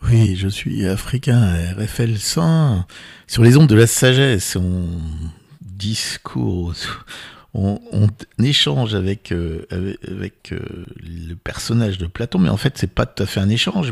Oui, je suis africain, RFL 100, sur les ondes de la sagesse, on discours, on échange avec le personnage de Platon, mais en fait c'est pas tout à fait un échange,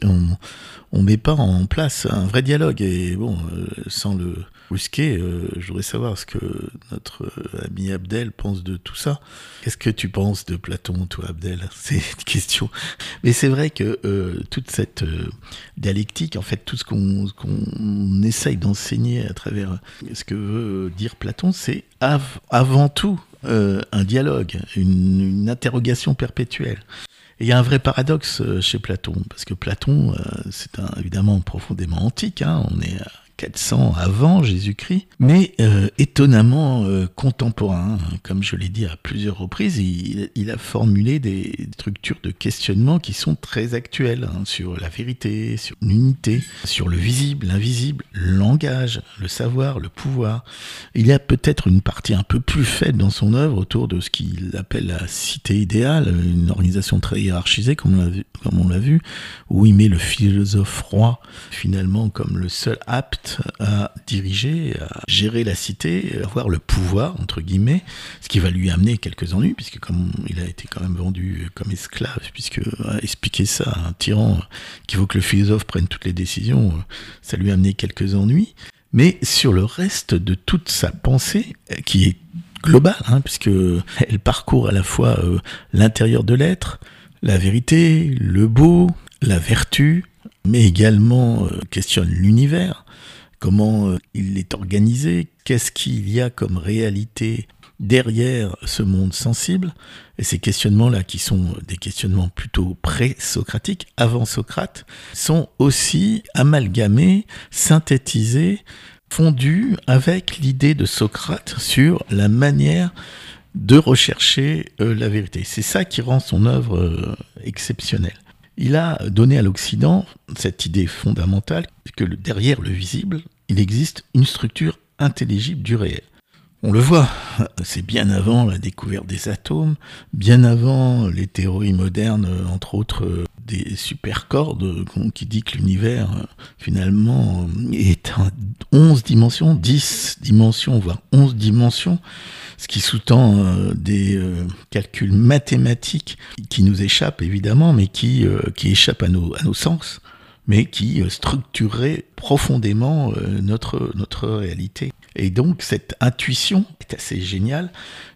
on met pas en place un vrai dialogue, et bon, sans le brusquer, je voudrais savoir ce que notre ami Abdel pense de tout ça. Qu'est-ce que tu penses de Platon, toi, Abdel? C'est une question. Mais c'est vrai que toute cette dialectique, en fait, tout ce qu'on essaye d'enseigner à travers ce que veut dire Platon, c'est avant tout un dialogue, une interrogation perpétuelle. Et il y a un vrai paradoxe chez Platon, parce que Platon, c'est évidemment profondément antique, hein, on est à 400 avant Jésus-Christ, mais étonnamment contemporain. Comme je l'ai dit à plusieurs reprises, il a formulé des structures de questionnement qui sont très actuelles, hein, sur la vérité, sur l'unité, sur le visible, l'invisible, le langage, le savoir, le pouvoir. Il y a peut-être une partie un peu plus faible dans son œuvre autour de ce qu'il appelle la cité idéale, une organisation très hiérarchisée, comme on l'a vu, où il met le philosophe roi finalement comme le seul apte à diriger, à gérer la cité, à avoir le pouvoir, entre guillemets, ce qui va lui amener quelques ennuis, puisque comme il a été quand même vendu comme esclave, puisque expliquer ça à un tyran qui veut que le philosophe prenne toutes les décisions, ça lui a amené quelques ennuis. Mais sur le reste de toute sa pensée, qui est globale, hein, puisque elle parcourt à la fois l'intérieur de l'être, la vérité, le beau, la vertu, mais également questionne l'univers, comment il est organisé, qu'est-ce qu'il y a comme réalité derrière ce monde sensible, et ces questionnements-là, qui sont des questionnements plutôt pré-socratiques, avant Socrate, sont aussi amalgamés, synthétisés, fondus avec l'idée de Socrate sur la manière de rechercher la vérité. C'est ça qui rend son œuvre exceptionnelle. Il a donné à l'Occident cette idée fondamentale que derrière le visible, il existe une structure intelligible du réel. On le voit, c'est bien avant la découverte des atomes, bien avant les théories modernes, entre autres des supercordes, qui dit que l'univers finalement est en 11 dimensions, 10 dimensions, voire 11 dimensions, ce qui sous-tend des calculs mathématiques qui nous échappent évidemment, mais qui échappent à nos sens, mais qui structureraient profondément notre réalité. Et donc cette intuition est assez géniale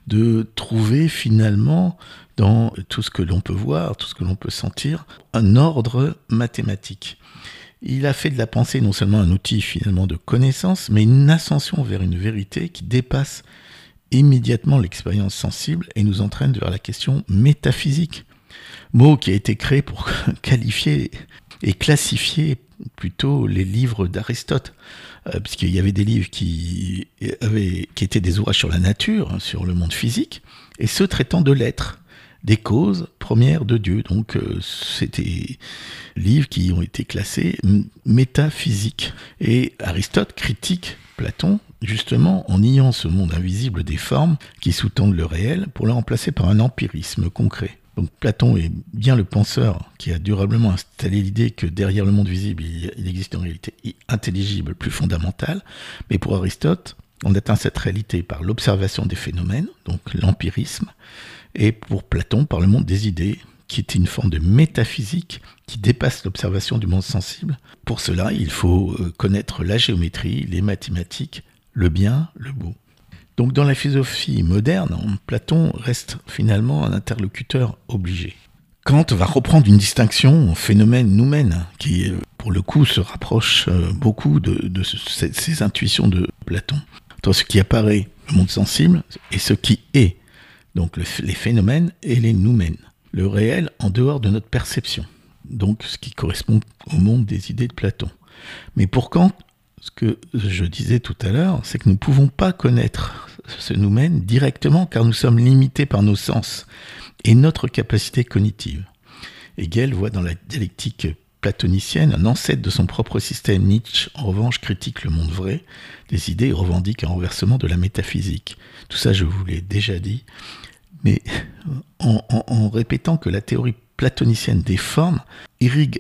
de trouver finalement dans tout ce que l'on peut voir, tout ce que l'on peut sentir, un ordre mathématique. Il a fait de la pensée non seulement un outil finalement de connaissance, mais une ascension vers une vérité qui dépasse immédiatement l'expérience sensible et nous entraîne vers la question métaphysique. Mot qui a été créé pour qualifier et classifier plutôt les livres d'Aristote, puisqu'il y avait des livres qui étaient des ouvrages sur la nature, hein, sur le monde physique, et ceux traitant de l'être, des causes premières de Dieu. Donc c'était livres qui ont été classés métaphysiques. Et Aristote critique Platon justement en niant ce monde invisible des formes qui sous-tendent le réel pour le remplacer par un empirisme concret. Donc Platon est bien le penseur qui a durablement installé l'idée que derrière le monde visible, il existe une réalité intelligible, plus fondamentale. Mais pour Aristote, on atteint cette réalité par l'observation des phénomènes, donc l'empirisme, et pour Platon, par le monde des idées, qui est une forme de métaphysique qui dépasse l'observation du monde sensible. Pour cela, il faut connaître la géométrie, les mathématiques, le bien, le beau. Donc dans la philosophie moderne, Platon reste finalement un interlocuteur obligé. Kant va reprendre une distinction phénomène-noumène, qui pour le coup se rapproche beaucoup de ces intuitions de Platon. Entre ce qui apparaît, le monde sensible, et ce qui est, donc les phénomènes et les noumènes. Le réel en dehors de notre perception, donc ce qui correspond au monde des idées de Platon. Mais pour Kant, ce que je disais tout à l'heure, c'est que nous ne pouvons pas connaître ce noumène directement car nous sommes limités par nos sens et notre capacité cognitive. Hegel voit dans la dialectique platonicienne un ancêtre de son propre système. Nietzsche, en revanche, critique le monde vrai des idées et revendique un renversement de la métaphysique. Tout ça, je vous l'ai déjà dit, mais en répétant que la théorie platonicienne des formes irrigue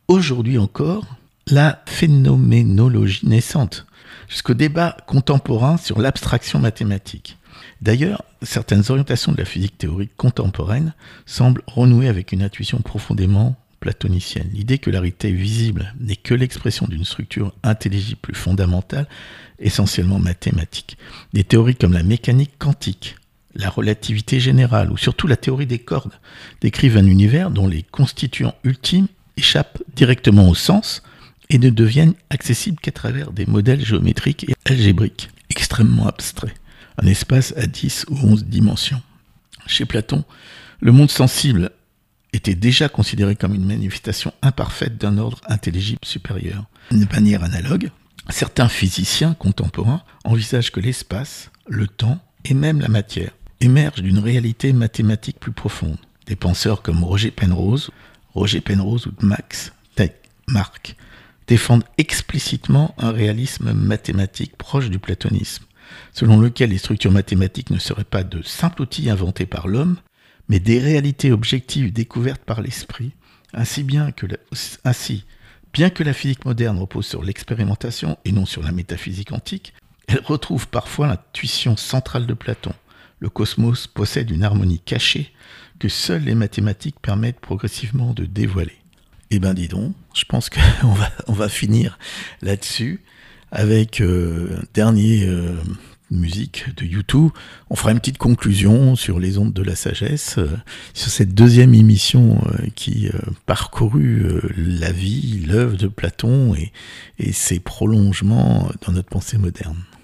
aujourd'hui encore la phénoménologie naissante, jusqu'au débat contemporain sur l'abstraction mathématique. D'ailleurs, certaines orientations de la physique théorique contemporaine semblent renouer avec une intuition profondément platonicienne. L'idée que la réalité visible n'est que l'expression d'une structure intelligible plus fondamentale, essentiellement mathématique. Des théories comme la mécanique quantique, la relativité générale ou surtout la théorie des cordes décrivent un univers dont les constituants ultimes échappent directement au sens et ne deviennent accessibles qu'à travers des modèles géométriques et algébriques extrêmement abstraits. Un espace à 10 ou 11 dimensions. Chez Platon, le monde sensible était déjà considéré comme une manifestation imparfaite d'un ordre intelligible supérieur. De manière analogue, certains physiciens contemporains envisagent que l'espace, le temps et même la matière émergent d'une réalité mathématique plus profonde. Des penseurs comme Roger Penrose ou Max Tegmark défendent explicitement un réalisme mathématique proche du platonisme, selon lequel les structures mathématiques ne seraient pas de simples outils inventés par l'homme, mais des réalités objectives découvertes par l'esprit, bien que la physique moderne repose sur l'expérimentation et non sur la métaphysique antique, elle retrouve parfois l'intuition centrale de Platon. Le cosmos possède une harmonie cachée que seules les mathématiques permettent progressivement de dévoiler. Eh ben dis donc, je pense qu'on va finir là-dessus avec dernier musique de U2. On fera une petite conclusion sur les ondes de la sagesse, sur cette deuxième émission qui parcourut la vie, l'œuvre de Platon et ses prolongements dans notre pensée moderne.